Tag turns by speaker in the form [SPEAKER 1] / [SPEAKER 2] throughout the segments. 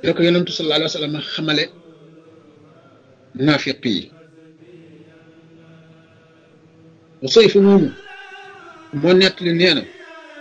[SPEAKER 1] da ko yonentu sallallahu alayhi wa sallam xamale naafiq yi Usayf moomu moo nettali nee na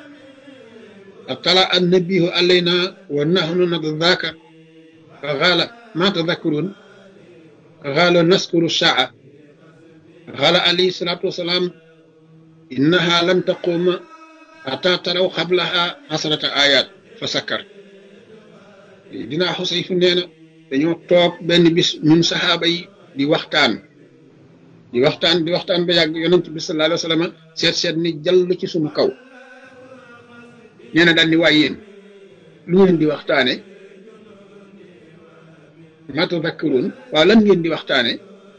[SPEAKER 1] atala annabihu alayna wa nahnu nadhaka fa qaala ma tadhakkurun qaala naskuru saa qaala alayhi salatu wasalaam innaha lan taquma hatta taraw qablaha asrata ayat fa sakkar dinaa Xusayf nee na dañoo toog benn bis ñun saxaaba yi di waxtaan ba yàgg yonent bi sallallahu alayhi wa sallam seet ni jàll ci suñu kaw nee na daal ni waay yéen lu ngeen di waxtaane ma tadhakkurun waaw lan ngeen di waxtaane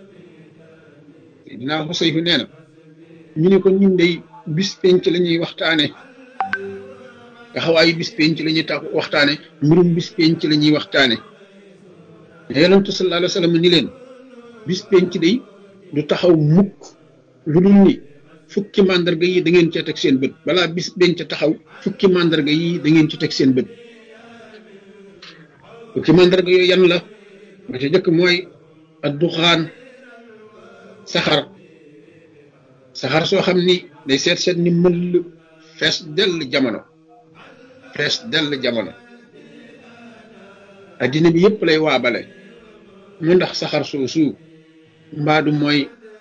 [SPEAKER 1] dinaa Xusayf nee na ñu ne ko ñun day bis penc la ñuy waxtaane taxawaayu bis penc la ñuy tax waxtaane mbirum bis penc la ñuy waxtaane yonent sallallahu alayhi wa sallam ni leen bis penc day du taxaw mukk lu dul ni fukki màndarga yi da ngeen cee teg seen bët balaa bis penc taxaw fukki màndarga yi da ngeen ci teg seen bët fukki màndarga yooyu yan la ba ca jëkk mooy adduxaan saxar soo xam ni day seet ni mëll fees dell jamono addina bi yëpp lay waabale mu ndax saxar soosu mbaadu mooy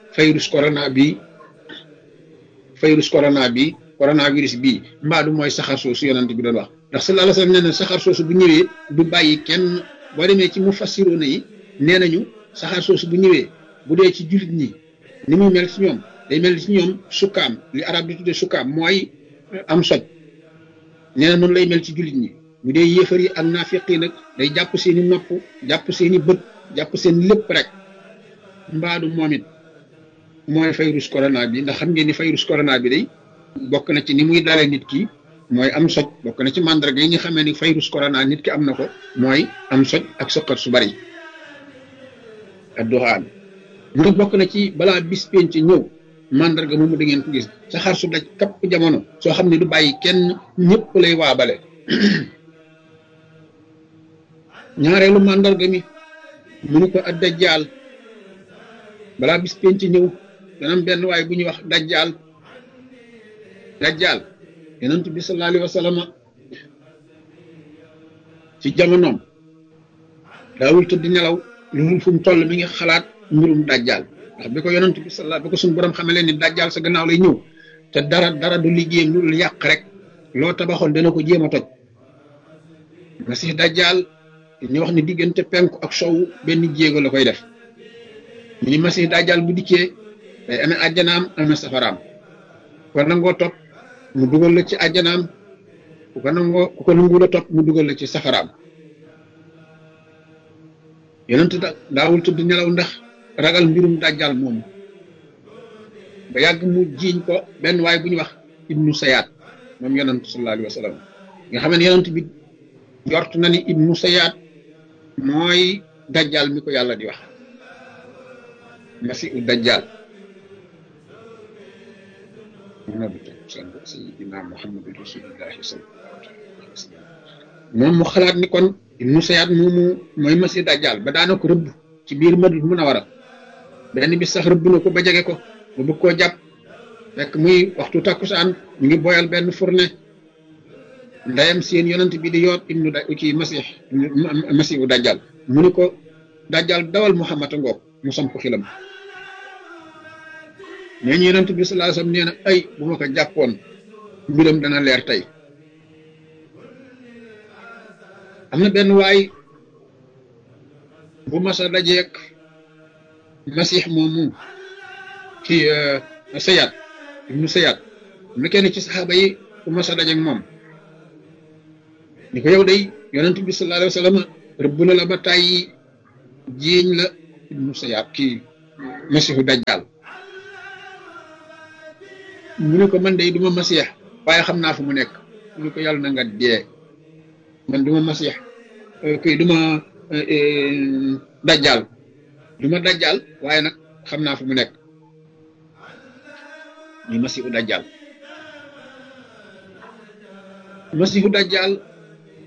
[SPEAKER 1] coronavirus bi mbaadu mooy saxar soosu yonent bi doon wax ndax sallallahu alayhi wasallam nee na saxar soosu bu ñëwee du bàyyi kenn boo demee ci mufassiruuna yi nee nañu saxar soosu bu ñëwee bu dee ci jullit ñi ni muy mel ci ñoom day mel ci ñoom sukkaam li arab di tudde sukkaam mooy am soj nee na noonu lay mel ci jullit ñi bu dee yéefar yi ak naafiq yi nag day jàpp seeni nopp jàpp seeni bët jàpp seen lépp rek mbaadu moom it mooy virus corona bi ndax xam ngeen ni virus corona bi day bokk na ci ni muy dalee nit ki mooy am soj bokk na ci mandarga yi nga xamee ni virus corona nit ki am na ko mooy am soj ak sëqat su bari ak doxaan mu bokk na ci balaa bis penc ñëw mandarga moomu da ngeen ko gis saxaar su daj kapp jamono soo xam ne du bàyyi kenn ñëpp lay waabale ñaareelu mandarga mi mu ni ko ad dajjaal balaa bis penc ñëw dana am benn waay bu ñuy wax dajjaal yonent bi sallallahu alayhi wa sallam ci jamonoom daawul tëdd nelaw lu mu fu mu toll mi ngi xalaat mbirum dajjaal ndax bi ko yonent bi sallallahu bi ko suñu borom xamee leen ni dajjaal sa gannaaw lay ñëw te dara du liggéeyam lu dul yàq rek loo tabaxoon dana ko jéem a toj masih dajjaal ñu wax ni diggante penku ak sowu benn jéego la koy def ñu ni masih dajjaal bu dikkee day amee àjjanaam amee safaraam ko nangoo topp mu dugal la ci àjjanaam ku ko nangu la topp mu dugal la ci safaraam yonent daawul tudd nelaw ndax ragal mbirum dajjaal moomu ba yàgg mu jiiñ ko benn waay bu ñu wax ibnu sayaat moom yonent sallallahu alayhi wa sallam nga xam ne yonent bi jort na ni ibnu sayaat mooy dajjaal mi ko yàlla di wax masihu dajjaal sayyidina Muhammad rasulillahi sallallahu alayhi wa sallam moom mu xalaat ni kon ibnu sayaat moomu mooy masihu dajjaal ba daana ko rëbb ci biir Madina Munawwara benn bis sax rëbb na ko ba jege ko ba bëgg koo jàpp fekk muy waxtu takkusaan ñu ngi boyal benn fourne ndayam seen yonent bi di yoot ibnu kii masihu dajjal mu ni ko dajjal dawal Muhammad ngoog mu samp xilam nee ñu yonent bi sallallahu alayhi wasallam nee na ay bu ma ko jàppoon mbiram dana leer tey am na benn waay bu masa dajeek masih moomu ci sayaat ibnu sayaat am na kenn ci saxaaba yi bu masa dajeek moom ni ko yow day yonent bi sallallahu alayhi wasallam rëbb na la ba tàyyi jiiñ la ibnu sayaat kii masihu dajjal mu ne ko man day duma masih waaye xam naa fu mu nekk mu ne ko yàlla na nga dee man duma masih kii duma dajjal waaye nag xam naa fu mu nekk muy masihu dajjal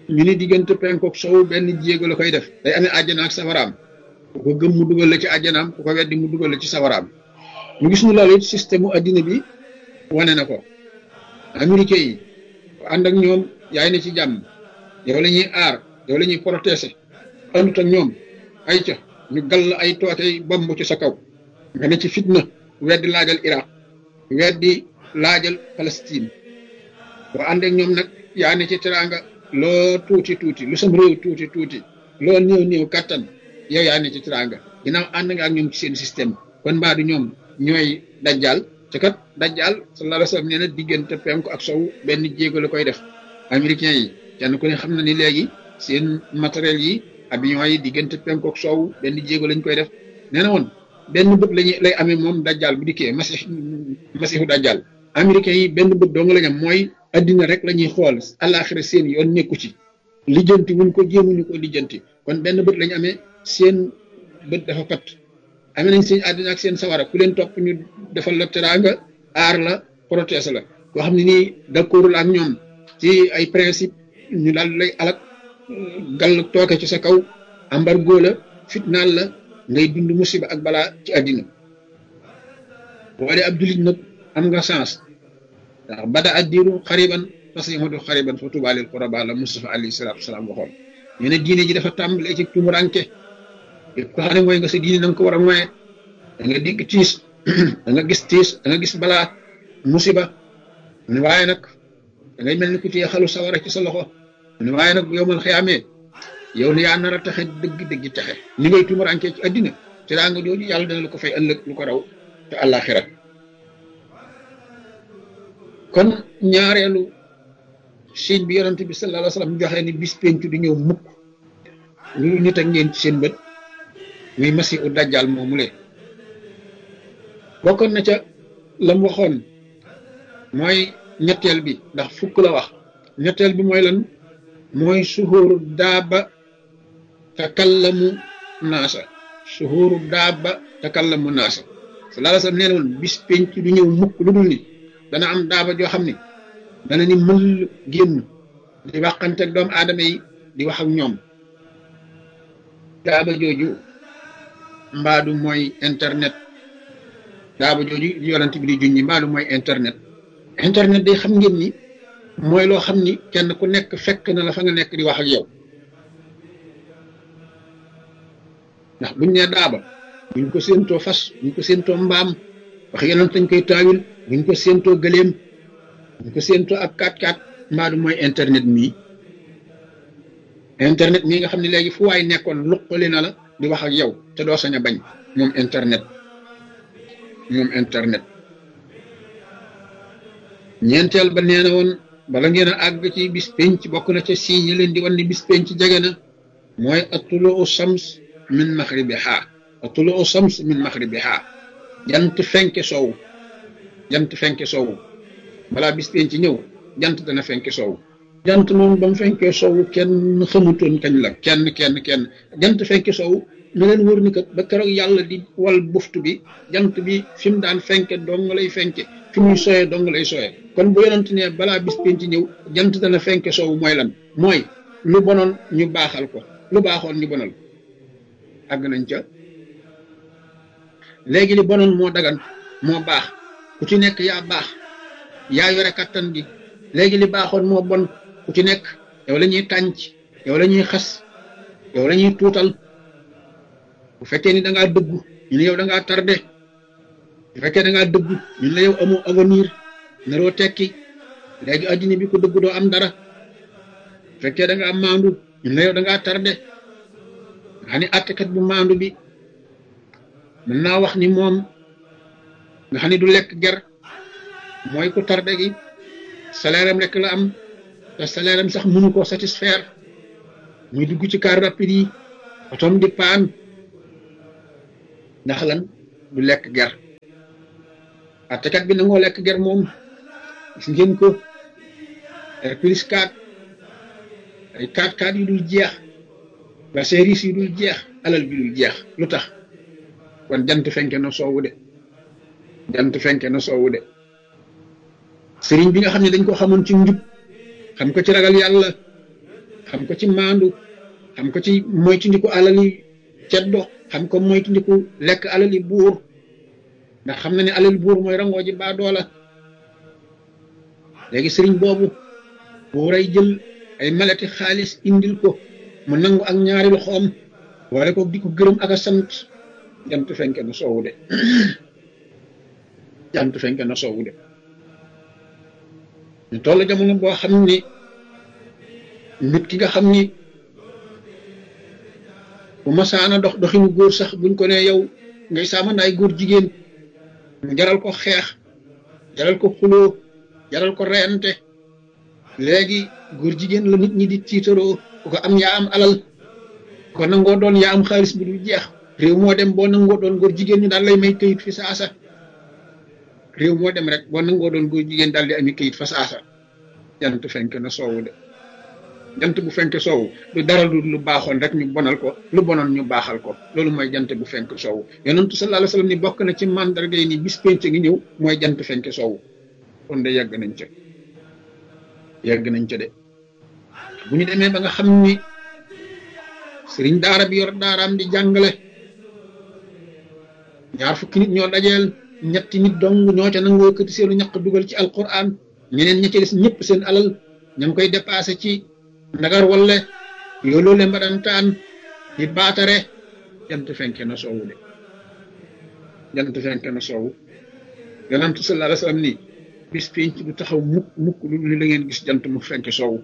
[SPEAKER 1] ñu ni diggante penku ak sow benn jéego la koy def day amee àjjana ak safaraam ku ko gëm mu dugal la ci àjjanaam ku ko weddi mu dugal la ci safaraam ñu gis ñu loolu it système mu addina bi wane na ko américain yi ku ànd ak ñoom yaay na ci jàmm yow la ñuy aar yow la ñuy protéger àndut ak ñoom ay ca ñu gall ay tootey bomb ci sa kaw nga ne ci fitna weddi laajal Iraq weddi laajal Palestine boo ànd ak ñoom nag yaa ne ci teraanga loo tuuti tuuti lu sam réew tuuti tuuti loo néew néew kàttan yow yaa ne ci teraanga ginnaaw ànd nga ak ñoom ci seen système kon mbaa du ñoom ñooy dajjal te kat dajjal sallallahu alayhi wa sallam nee na diggante penku ak sow benn jéego la koy def américain yi kenn ku ne xam na ni léegi seen matériel yi avion yi diggante penku ak sow benn jéego lañ koy def nee na woon benn bët lañu lay amee moom dajjal bu dikkee masihu dajjal américain yi benn bët doo nga lañ am mooy addina rek la ñuy xool àllaaxira seen yoon nekku ci lijjanti wuñ ko jéemuñu ko lijjanti kon benn bët lañu amee seen bët dafa pat amee nañ seen àddina ak seen sawara ku leen topp ñu defal la teraanga aar la protéger la koo xam ne nii d'accordul ak ñoom ci ay principe ñu daal lay alak gàll tooke ci sa kaw embargo la fitnaal la ngay dund musiba ak balaa ci àddina boo dee ab jullit nag am nga chance ndax bada addiru xariban parce que yamadu xariban fa tuuba lil quraba la Mustafa alayhi salaatu wasalaam waxoon ñu ne diine ji dafa tàmbalee ci tumuranke yëpp ko xam ne mooy nga sa diine na nga ko war a moye da nga dégg tiis da nga gis tiis da nga gis balaa musiba ne waaye nag da ngay mel ni ku téye xalu sawara ci sa loxo ne waaye nag bu yowmal xiyaamee yow ne yaa nar a taxe dëgg taxe ni ngay tumuranke ci addina te daa nga jooju yàlla dana la ko fay ëllëg lu ko raw te àllaaxira kon ñaareelu signe bi yonent bi sallallahu alayhi wa sallam joxe ni bis pencu du ñëw mukk lu nit ak ngeen ci seen bët muy masihu dajjal moomu le bokkoon na ca lam waxoon mooy ñetteel bi ndax fukk la wax ñetteel bi mooy lan mooy suhuru daaba takallamu naasa suhuru daaba takallamu naasa sallallahu alayhi wa sallam nee na woon bis pencu du ñëw mukk lu dul ni dana am daaba joo xam ne dana ni mël génn di waxante ak doomu aadama yi di wax ak ñoom daaba jooju mbaadu mooy internet daaba jooju yonent bi di junñi mbaadu mooy internet internet day xam ngeen ni mooy loo xam ni kenn ku nekk fekk na la fa nga nekk di wax ak yow ndax buñ nee daaba buñ ko séentoo fas buñ ko séentoo mbaam wax yonent dañ koy taawil buñ ko séentoo gëléem buñ ko séentoo ak 4x4 mbaadu mooy internet mii nga xam ne léegi fu waay nekkoon luqali na la di wax ak yow te doo sañ a bañ moom internet ñeenteel ba nee na woon bala ngeen a àgg ci bis penc bokk na ca signe yi leen di wan ni bis penc jege na mooy atuluu shams min maghribiha jant fenke soowu balaa bis penc ñëw jant dana fenke soowu jant moom ba mu fenkee soowu kenn xamutoon kañ la kenn jant fenke soowu na leen wër ni kat ba keroog yàlla di wal buftu bi jant bi fi mu daan fenke dong lay fenke fi muy sooyee dong lay sooyee kon bu yonent ne balaa bis penc ñëw jant dana fenke soowu mooy lan mooy lu bonoon ñu baaxal ko lu baaxoon ñu bonal àgg nañ ca léegi li bonoon moo dagan moo baax ku ci nekk yaa baax yaa yore kattan gi léegi li baaxoon moo bon ku ci nekk yow la ñuy tànc yow la ñuy xas yow la ñuy tuutal bu fekkee ni da ngaa dëggu ñu ne yow da ngaa tardé bu fekkee da ngaa dëggu ñu ne yow amoo avenir naroo tekki léegi addina bi ko dëggu doo am dara bu fekkee da ngaa maandu ñu ne yow da ngaa tardé nga xam ne àttekat bu maandu bi mën naa wax ni moom nga xam ne du lekk ger mooy ku tardé gi salaire am rek la am te salaire am sax mënu koo satisfaire muy dugg ci car rapide yi otom di paan ndax lan du lekk ger àttekat bi nangoo lekk ger moom gis ngeen ko plus 4 ay 4x4 yu dul jeex ba service yu dul jeex alal bi dul jeex lu tax kon jant fenke na soowu de sëriñ bi nga xam ne dañ ko xamoon ci njub xam ko ci ragal yàlla xam ko ci maandu xam ko ci moytandiku alali ceddo xam ko moytandiku lekk alali buur ndax xam na ne alali buur mooy rangoo ji baa doola léegi sëriñ boobu buuray jël ay malati xaalis indil ko mu nangu ak ñaari loxoom wala ko di ko gërëm ak a sant jant fenke na soowu de jant fenke na soowu de ñu toll jamono boo xam ni nit ki nga xam ni bu masaana dox doxinu góor sax buñ ko ne yow ngay saamandaay góor jigéen mu jaral ko xeex jaral ko xuloo jaral ko reyante léegi góor jigéen la nit ñi di tiitaroo ku ko am yaa am alal ko nangoo doon yaa am xaalis bu dul jeex réew moo dem boo nangoo doon góor jigéen ñu daal lay may këyit fi saasa réew moo dem rek boo nangoo doon góor jigéen daal di ami këyit fa saasa jant fenk na soowu de jant bu fenk soowu lu dara lu baaxoon rek ñu bonal ko lu bonoon ñu baaxal ko loolu mooy jant bu fenk soowu yonentu sallallahu alayhi wasallam ni bokk na ci mandarga yi ni bis penc ngi ñëw mooy jant fenk soowu kon de yàgg nañ ca de bu ñu demee ba nga xam ni sëriñ daara bi yor daaraam di jàngale ñaar fukki nit ñoo dajeel ñetti nit dong ñoo ca nangoo këti seenu ñaq dugal ci alquran ñeneen ña ca des ñëpp seen alal ña ngi koy dépassé ci ndagar wala yooloo le mbadantaan di baatare jant fenke na soowu de jant fenke na soowu yonent sallallahu alayhi wasallam ni bis penc du taxaw mukk lu la ngeen gis jant mu fenk soowu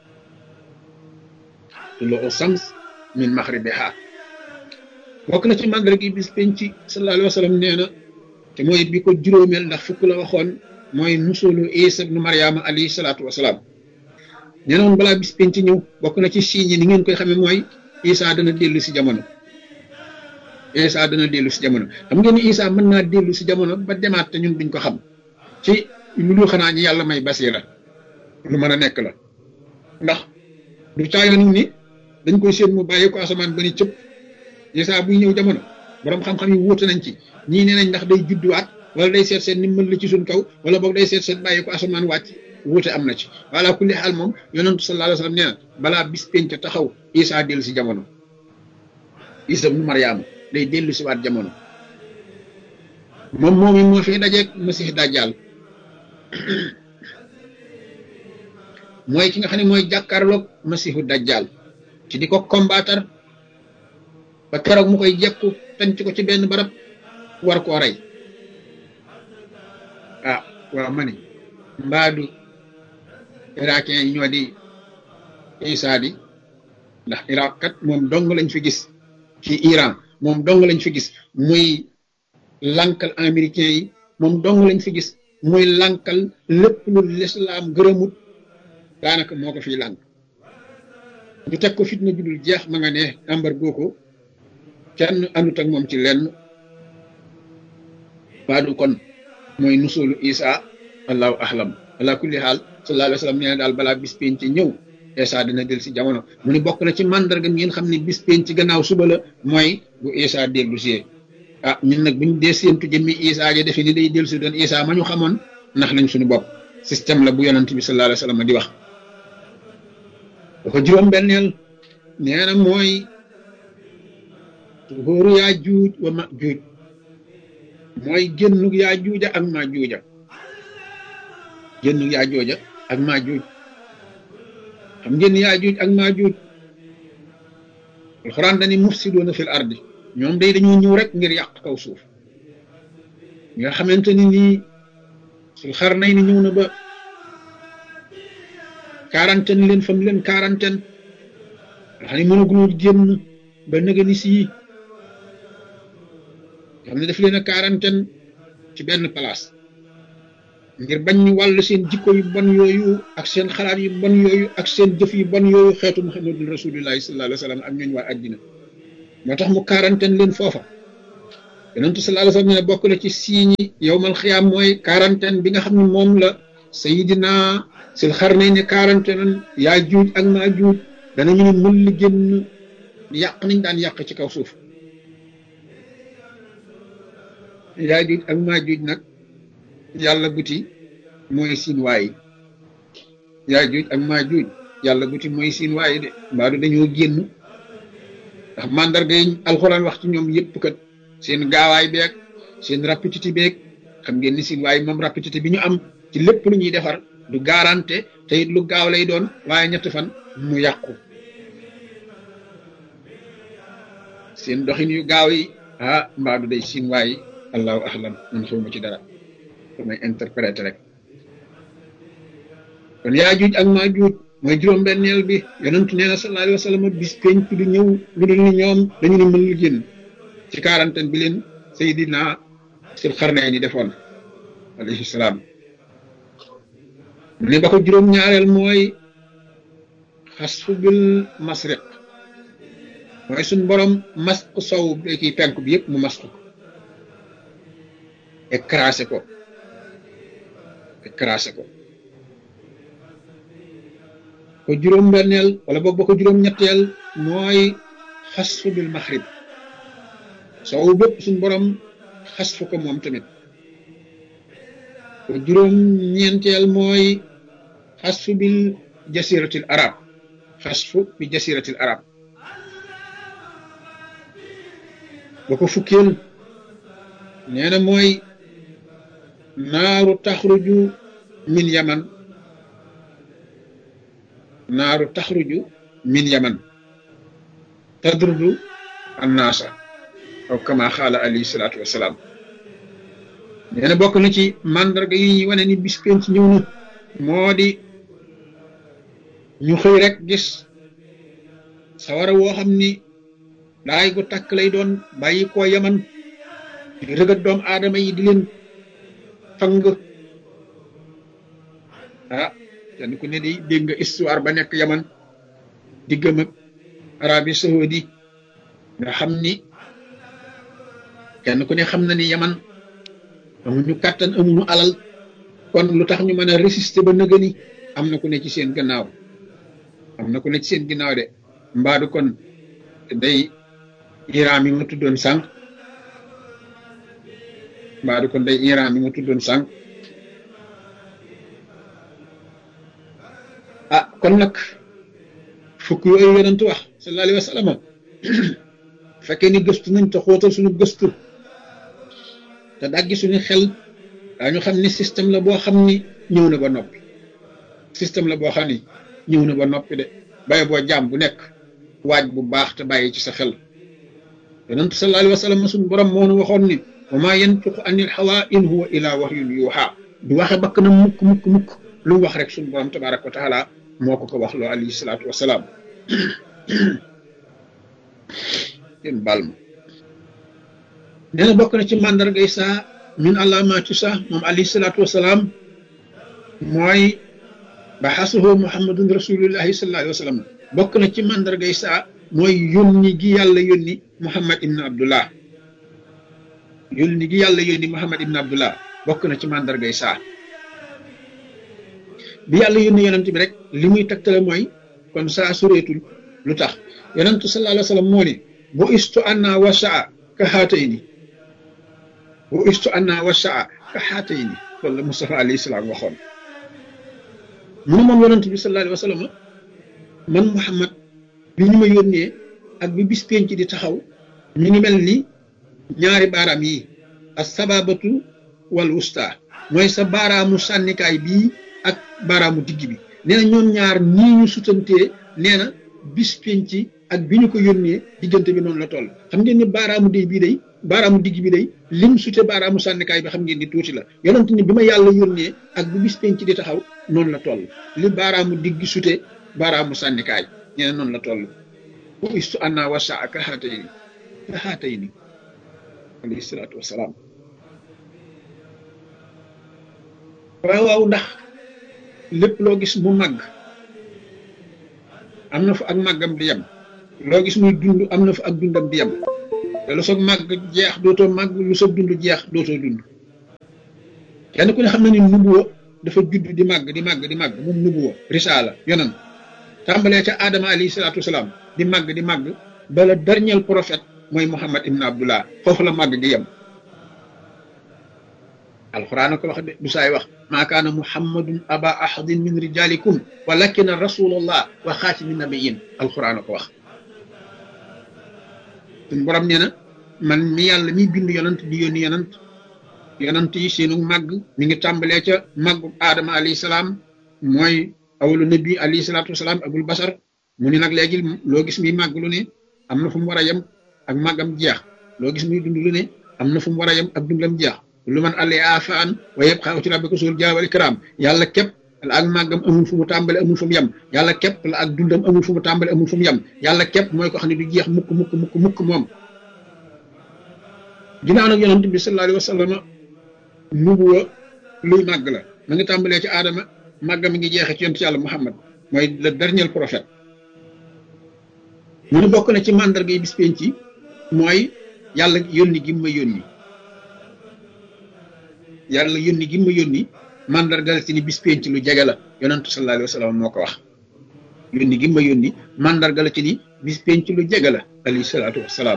[SPEAKER 1] tuluu shams min maghribiha bokk na ci mandarga bis penc sallallahu alayhi wasallam nee na te mooy bi ko juróomeel ndax fukk la waxoon mooy nusulu Isa ibnu Maryama alayhi salaatu wasalaam nee na woon balaa bis penc ñëw bokk na ci signes yi ni ngeen koy xamee mooy Isa dana dellu si jamono Isa dana dellu si jamono xam ngeen ni Isa mën naa dellu si jamono ba demaat te ñun duñ ko xam ci lu dul xanaa ñi yàlla may basira lu mën a nekk la ndax du caayoon ni dañ koy séen mu bàyyi ko asamaan ba ni cëpp Isa buy ñëw jamono borom xam-xam yi wuute nañ ci ñii nee nañ ndax day judduwaat wala day seet seen ni mën la ci suñ kaw wala boog day seet seen bàyyi ko asamaan wàcc wuute am na ci wala kulli xaal moom yonentu sallallahu alayhi wasallam nee na balaa bis penc taxaw Isa dellu si jamono Isa ibnu Maryama day dellu si waat jamono moom moom yi moo fi dajeeg Masih Dajjal mooy ki nga xam ne mooy jàkkaarloog Masihu Dajjal ci di ko combattre ba keroog mu koy jekku tànc ko ci benn barab war koo rey ah waaw ma ni mbaadu irakien yi ñoo di Isa di ndax Irak kat moom dong lañ fi gis ci Iran moom dong lañ fi gis muy lankal américain yi moom dong lañ fi gis muy lankal lépp lu lislaam gërëmut daanaka moo ko fiy lànk ñu teg ko fitna judul jeex ma nga ne embargo ko kenn àndut ak moom ci lenn baadu kon mooy nusulu Isa allahu ahlam ala kulli xaal sallallahu alayhi wa sallam nee na daal balaa bis penc ci ñëw Isa dina del si jamono mu ni bokk na ci mandarga ngeen xam ne bis penc ci gannaaw suba la mooy bu Isa dellu si ah ñun nag buñ dee séentu jëmmi Isa ja defe ni day dellu si doon Isa ma ñu xamoon ndax nañ suñu bopp système la bu yonent bi sallallahu alayhi wa sallam di wax dafa juróom-benneel nee na mooy góoru yaa juuj wa ma juuj mooy génnug yaa juuja ak maa juuja génnug yaa jooja ak maa juuj xam ngeen yaa juuj ak maa juuj alxuraan dani mufsiduuna fil ardi ñoom day dañoo ñëw rek ngir yàq kaw suuf nga xamante ni nii sul xar nay ni ñëw na ba quarantaine leen fam leen quarantaine xam ne mënaguloo génn ba nëga ni sii xam ne daf leen a quarantaine ci benn place ngir bañ ñu wàll seen jikko yu bon yooyu ak seen xalaat yu bon yooyu ak seen jëf yu bon yooyu xeetu muhammadul rasulillahi sallallahu alayhi wa sallam ak ñooñ waa àddina moo tax mu quarantaine leen foofa yonentu sallallahu alayhi wa sallam ne bokk na ci siiñi yowmal xiyaam mooy quarantaine bi nga xam ne moom la sayidina sil xarnayni quarantaine yaa juuj ak maa juuj danañu ne mën li génn yàq nañ daan yàq ci kaw suuf yaa juuj ak maa juuj nag yàlla buti mooy siin waay yaa juuj ak maa juuj yàlla bu ti mooy siin waaye de mbaadu dañoo génn ndax mandarga yi alxuraan wax ci ñoom yëpp kat seen gaawaay beeg seen rapidité beeg xam ngeen ni siin waaye moom rapidité bi ñu am ci lépp lu ñuy defar du garanté te it lu gaaw lay doon waaye ñetti fan mu yàqu seen doxin yu gaaw yi mbaadu day siin waaye allahu ahlam man xawma ci dara damay interpréter rek kon Yaajuuj ak Maajuuj mooy juróom-benneel bi yonentu nee na sallallahu alayhi wa sallam bis penc du ñëw lu dul ni ñoom dañu ne mën lu génn ci quarantaine bi leen Seydina Sul Xarnayni defoon alayhi salaam mu ne ba ko juróom-ñaareel mooy xasfu bil masriq mooy suñ borom masq sow bi kii penk bi yëpp mu masq ko écrasé ko ko juróom-benneel wala boog ba ko juróom-ñetteel mooy xasfu bil maxrib sow bépp suñ borom xasfu ko moom tamit ko juróom-ñeenteel mooy xasfu bil jasiratil arab xasfu bi jasiratil arab ba ko fukkeel nee na mooy naaru taxruju min yaman naaru taxruju min yaman tadrudu annaasa aw kama xaala alayhi salaatu wasalaam nee na bokk na ci mandarga yi ñuy wane ni bis penc ñëw na moo di ñu xëy rek gis sawara woo xam ni daay gu tàkk lay doon bàyyi koo yaman di rëgat doom aadama yi di leen fang kenn ku ne di dégg nga histoire ba nekk yaman diggam ak Arabie Saoudi nga xam ni kenn ku ne xam na ni yaman amuñu kàttan amuñu alal kon lu tax ñu mën a résister ba nëgëni am na ku ne ci seen gannaaw de mbaadu kon day Iran mi ma tuddoon sànq kon nag fukk yooyu yonent wax sallallahu alayhi wa sallam fekkee ni gëstu nañ te xóotal suñu gëstu te daggi suñu xel daañu xam ni système la boo xam ni ñëw na ba noppi de baye boo jaam bu nekk waaj bu baax te bàyyi ci sa xel yonent sallallahu alayhi wa sallam suñu borom moo nu waxoon ni wa maa yantiqu anil hawaa in huwa illaa wahyun yuuhaa du waxe bakk na mukk lu mu wax rek suñu borom tabaaraka wa taala moo ko wax loo alayhi salaatu wasalaam yéen baal ma nee na bokk na ci màndargay saa min alaamaati saa moom alayhi salaatu wasalaam mooy baxasuhu muhammadun rasulullahi sallallahu alayhi wa sallam bokk na ci màndargay saa mooy yónni gi yàlla yónni muhammad ibn abdullah bokk na ci màndargay saa bi yàlla yónni yonent bi rek li muy tegtale mooy kon saa sureetul lu tax yonent sallallahu alayhi wa sallam moo ni bu istu anna wa saa ka xaatayni loolu la Mustafa alayhi salaam waxoon mu ne moom yonent bi sallallahu alayhi wa sallam man Muhammad bi ñu ma yónnee ak bi bis penc di taxaw ñu ngi mel ni ñaari baaraam yi as-sababatu wal wusta mooy sa baaraamu sànnikaay bii ak baaraamu digg bi nee na ñoom ñaar nii ñu sutantee nee na bis penc ak bi ñu ko yónnee diggante bi noonu la toll xam ngeen ni baaraamu digg bi day lim sute baaraamu sànnikaay bi xam ngeen ni tuuti la yonent ni bi ma yàlla yónnee ak bi bis penc di taxaw noonu la toll li baaraamu digg sute baaraamu sànnikaay nee na noonu la toll bu istu anna wa saa ka xaatayni alayhi salaatu wasalaam waaw ndax lépp loo gis mu màgg am na fa ak màggam di yem loo gis muy dund am na fa ak dundam di yem te lu soog màgg jeex dootoo màgg lu soog dund jeex dootoo dund kenn ku ne xam na ni nubuwa dafa judd di màgg moom nubuwa risaala yonan tàmbalee ca Adama alayhi salaatu wasalaam di màgg ba le dernier prophète mooy Muhammad ibn Abdullah foofu la màgg gi yem alquran ko wax de du saay wax maa kaana muhammadun aba ahadin min rijalikum walakina rasulullah wa xaatimi nabiyin alquran ko wax suñ borom nee na man mi yàlla mi bind yonant di yónni yonant yi seenu màgg mi ngi tàmbalee ca màggu aadama alayhi salaam mooy awalu nabi alayhi salaatu wasalaam abul basar mu ni nag léegi loo gis muy màgg lu ne am na fu mu war a yem ak màggam jeex loo gis muy dund lu ne am na fu mu war a yem ak dundam jeex lu man àllee afaan wa yabqa wajhu rabbika zul jalali wal ikram yàlla képp la ak màggam amul fu mu tàmbale amul fu mu yem yàlla képp la ak dundam amul fu mu tàmbale amul fu mu yem yàlla képp mooy ko xam ne du jeex mukk moom ginnaaw nag yonent bi sallallahu alayhi wa sallam nubuwa luy màgg la ma ngi tàmbalee ci aadama màggam mi ngi jeexee ci yonent yàlla Muhammad mooy le dernier prophète mu ne bokk na ci mandarga yi bis penc ci mooy yàlla yónni gi ma yónni yàlla yónni gi ma yónni mandarga la ci ni bis penc lu jege la yonentu sallallahu alayhi wa sallam moo ko wax yónni gi ma yónni mandarga la ci ni bis penc lu jege la alayhi salaatu wasalaam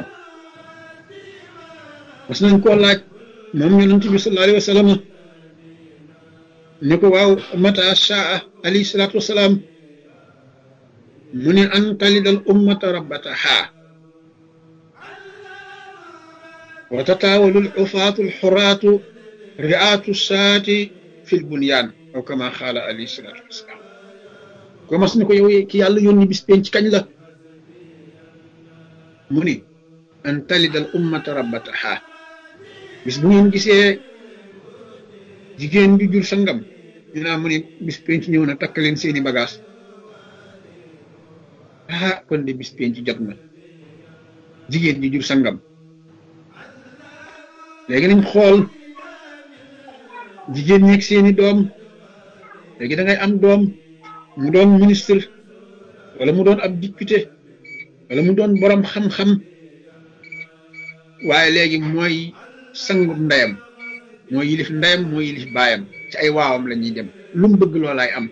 [SPEAKER 1] mas nañ koo laaj moom yonentu bi sallallahu alayhi wa sallam ne ko waaw mata shaa alayhi salaatu wasalaam mu ne an talidal ummata rabbataha wa tataawalul ufaatul xuraatu ri'aatu saati fil bunyaan aw kama xaala alayhi salaatu wasalaam ko mas ne ko yow ki yàlla yónni bis penc kañ la mu ni an talidal ummata rabbataha bis bu ngeen gisee jigéen bi jur sangam ñu naa mu ni bis penc ñëw na takk leen seeni bagage kon de bis penc jot na jigéen ji jur sangam léegi nañ xool jigéen ñeeg seeni doom léegi da ngay am doom mu doon ministre wala mu doon ab député wala mu doon borom xam-xam waaye léegi mooy sangub ndeyam mooy yilif ndeyam mooy yilif baayam ci ay waawam la ñuy dem lu mu bëgg loolaay am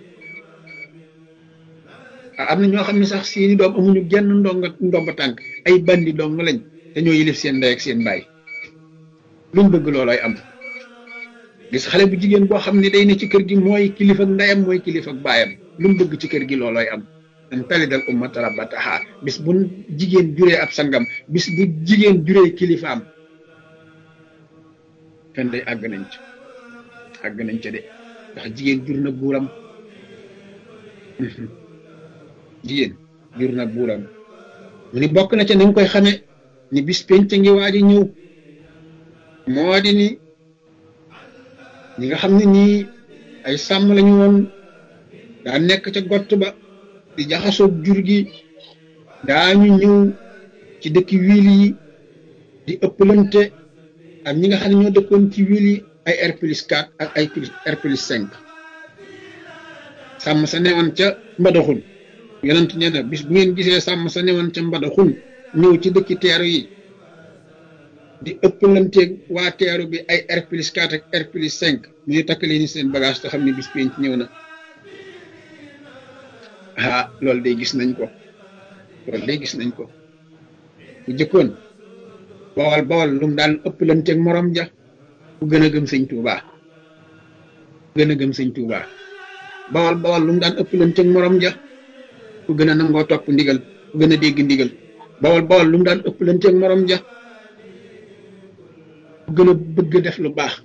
[SPEAKER 1] am na ñoo xam ne sax seeni doom amuñu genn ndomba tànk ay bandi dong lañ te ñoo yilif seen ndey ak seen baay lu mu bëgg loolaay am gis xale bu jigéen boo xam ne day ne ci kër gi mooy kilifa ak ndeyam mooy kilifa ak baayam lu mu bëgg ci kër gi loolooy am an talidal ummata rabbataha bis bu jigéen juree ab sangam bis bu jigéen juree kilifaam kan day àgg nañ ca de ndax jigéen jur na buuram jigéen jur na buuram mu ni bokk na ca ni nga koy xame ni bis penc ngi waaj a ñëw moo di ni ñi nga xam ne nii ay sàmm lañu woon daa nekk ca gott ba di jaxasoog jur gi daañu ñëw ci dëkki wiil yi di ëppalante ak ñi nga xam ne ñoo dëkkoon ci wiil yi ay R+4 ak ay R+5 sàmm sa newoon ca mbadaxun yonent nee na bis bu ngeen gisee sàmm sa newoon ca mbadaxun ñëw ci dëkki teeru yi di ëppalanteeg waa teeru bi ay R+4 ak R+5 ñu ne takk leen seen bagage te xam ne bis penc ñëw na loolu day gis nañ ko bu jëkkoon bawal lu mu daan ëppalanteeg morom ja ku gën a gëm sëñ Tuuba bawal lu mu daan ëppalanteeg morom ja ku gën a nangoo topp ndigal ku gën a dégg ndigal bawal lu mu daan ëppalanteeg morom ja ku gën a bëgg def lu baax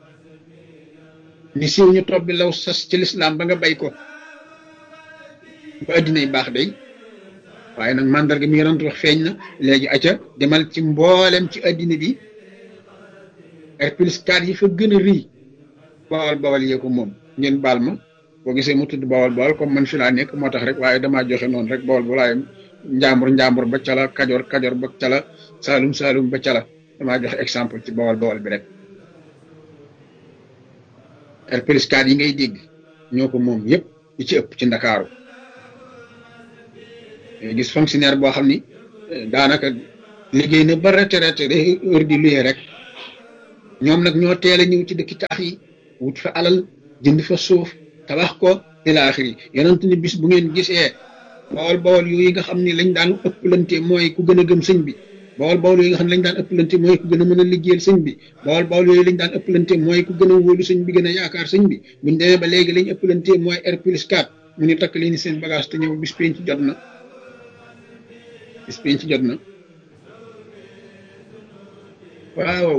[SPEAKER 1] ni siiw ñu topp bi law sas ci lislaam ba nga bay ko ba addinay baax day waaye nag mandarga mi yonent wax feeñ na léegi aca demal ci mboolem ci addina bi R+4 yi fa gën a rëy bawal yee ko moom ngeen baal ma boo gisee mu tudd bawal comme man fi laa nekk moo tax rek waaye damaa joxe noonu rek bawal bu laayam njàmbur ba cala kajoor ba cala saalum ba cala damaa joxe exemple ci bawal bi rek R+4 yi ngay dégg ñoo ko moom yëpp yi ci ëpp ci Ndakaaru gis fonctionnaire boo xam ni daanaka liggéey na ba retraité heure di luyee rek ñoom nag ñoo teel a ñëw ci dëkki taax yi wut fa alal jënd fa suuf tabax ko ila axiri yonent ni bis bu ngeen gisee bawal yooyu nga xam ni lañ daan ëpplante mooy ku gën a gëm sëñ bi bawal bawal yooyu nga xam ne lañ daan ëppalante mooy ku gën a mën a liggéeyal sëñ bi bawal bawal yooyu lañ daan ëppalante mooy ku gën a wóolu sëñ bi gën a yaakaar sëñ bi buñ demee ba léegi lañ ëppalante mooy R+4 mu ni takk leen seen bagage te ñëw bis penc jot na bis penc jot na waaw